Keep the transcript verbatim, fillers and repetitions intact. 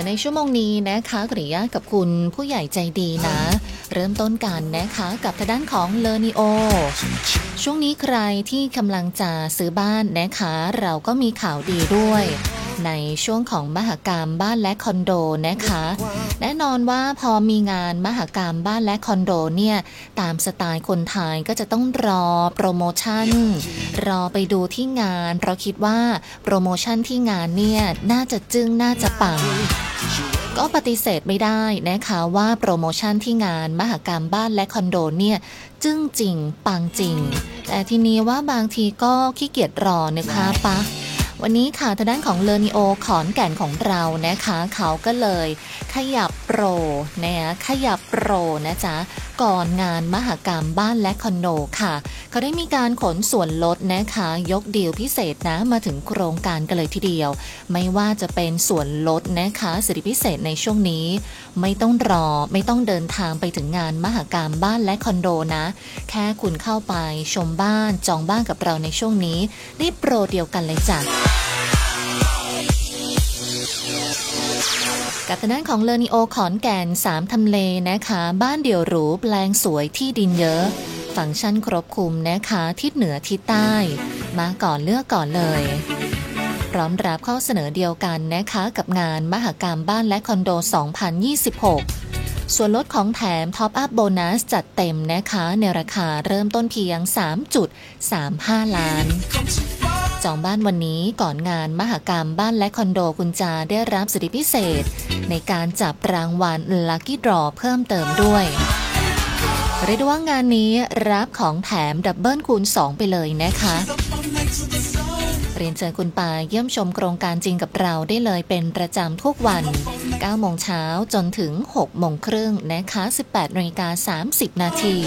ในชั่วโมงนี้นะคะขออนุญาตกับคุณผู้ใหญ่ใจดีนะเริ่มต้นกันนะคะกับทางด้านของเลอนิโอช่วงนี้ใครที่กำลังจะซื้อบ้านนะคะเราก็มีข่าวดีด้วยในช่วงของมหกรรมบ้านและคอนโดนะคะแน่นอนว่าพอมีงานมหกรรมบ้านและคอนโดเนี่ยตามสไตล์คนไทยก็จะต้องรอโปรโมชั่นรอไปดูที่งานเพราะคิดว่าโปรโมชั่นที่งานเนี่ยน่าจะจึ้งน่าจะปังก็ปฏิเสธไม่ได้นะคะว่าโปรโมชั่นที่งานมหกรรมบ้านและคอนโดเนี่ยจึ้งจริงปังจริงแต่ทีนี้ว่าบางทีก็ขี้เกียจรอนะคะปะวันนี้ค่ะทางด้านของเลอนิโอขอนแก่นของเรานะคะเขาก็เลยขยับโปรนะขยับโปรนะจ๊ะก่อนงานมหกรรมบ้านและคอนโดค่ะเขาได้มีการขนส่วนลดนะคะยกดีลพิเศษนะมาถึงโครงการกันเลยทีเดียวไม่ว่าจะเป็นส่วนลดนะคะสิทธิพิเศษในช่วงนี้ไม่ต้องรอไม่ต้องเดินทางไปถึงงานมหกรรมบ้านและคอนโดนะแค่คุณเข้าไปชมบ้านจองบ้านกับเราในช่วงนี้ได้โปรเดียวกันเลยจ้ะกับทางด้านของเลอนิโอขอนแก่นสามทำเลนะคะบ้านเดี่ยวหรูแปลงสวยที่ดินเยอะฟังก์ชันครบคลุมนะคะทิศเหนือทิศใต้มาก่อนเลือกก่อนเลยพร้อมรับข้อเสนอเดียวกันนะคะกับงานมหกรรมบ้านและคอนโดสองพันยี่สิบหกส่วนลดของแถมท็อปอัพโบนัสจัดเต็มนะคะในราคาเริ่มต้นเพียง สามจุดสามห้า ล้านจองบ้านวันนี้ก่อนงานมหกรรมบ้านและคอนโดคุณจะได้รับสิทธิพิเศษในการจับรางวัล Lucky Draw เพิ่มเติมด้วยเรียกได้ว่างานนี้รับของแถมดับเบิลคูณสองไปเลยนะคะเรียนเชิญคุณปาเยี่ยมชมโครงการจริงกับเราได้เลยเป็นประจำทุกวันเก้าโมงเช้าจนถึงหกโมงครึ่งนะคะ สิบแปดนาฬิกาสามสิบนาที